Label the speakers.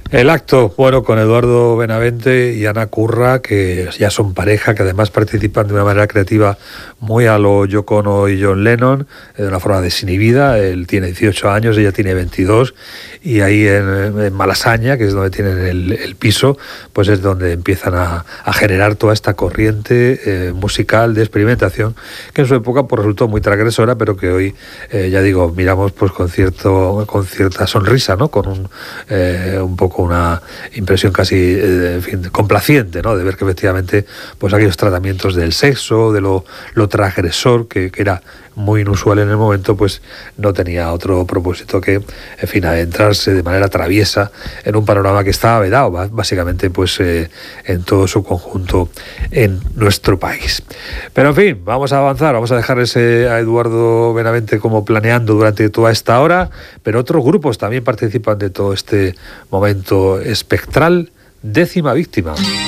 Speaker 1: El acto, bueno, con Eduardo Benavente y Ana Curra, que ya son pareja, que además participan de una manera creativa muy a lo Yoko Ono y John Lennon, de una forma desinhibida. Él tiene 18 años, ella tiene 22, y ahí en Malasaña, que es donde tienen el piso, pues es donde empiezan a generar toda esta corriente musical de experimentación, que en su época pues resultó muy transgresora, pero que hoy, ya digo, miramos pues con cierta sonrisa, ¿no? Con un poco una impresión casi, en fin, complaciente, ¿no? De ver que efectivamente pues aquellos tratamientos del sexo, de lo transgresor, que era muy inusual en el momento, pues no tenía otro propósito que, en fin, adentrarse de manera traviesa en un panorama que estaba vedado, básicamente, pues en todo su conjunto en nuestro país. Pero, en fin, vamos a avanzar, vamos a dejar a Eduardo Benavente como planeando durante toda esta hora, pero otros grupos también participan de todo este momento espectral. Décima Víctima.